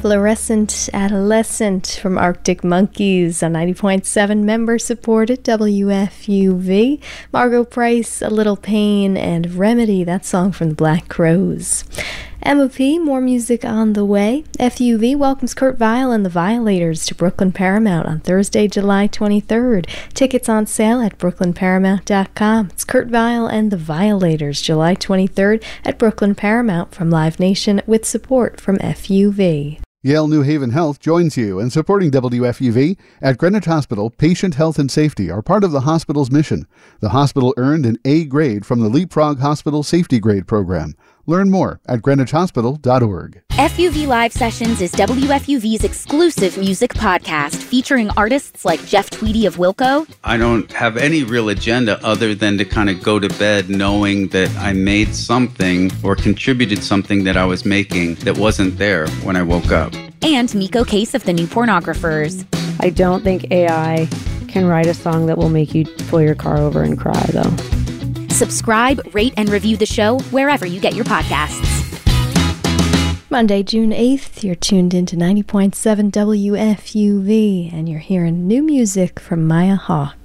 Fluorescent Adolescent from Arctic Monkeys on 90.7 member-supported WFUV. Margo Price, A Little Pain, and Remedy, that song from the Black Crowes. MOP, more music on the way. FUV welcomes Kurt Vile and the Violators to Brooklyn Paramount on Thursday, July 23rd. Tickets on sale at brooklynparamount.com. It's Kurt Vile and the Violators, July 23rd at Brooklyn Paramount from Live Nation with support from FUV. Yale New Haven Health joins you in supporting WFUV. At Greenwich Hospital, patient health and safety are part of the hospital's mission. The hospital earned an A grade from the Leapfrog Hospital Safety Grade Program. Learn more at greenwichhospital.org. FUV Live Sessions is WFUV's exclusive music podcast featuring artists like Jeff Tweedy of Wilco. I don't have any real agenda other than to kind of go to bed knowing that I made something or contributed something that I was making that wasn't there when I woke up. And Miko Case of the New Pornographers. I don't think AI can write a song that will make you pull your car over and cry, though. Subscribe, rate, and review the show wherever you get your podcasts. Monday, June 8th, you're tuned into 90.7 WFUV, and you're hearing new music from Maya Hawke.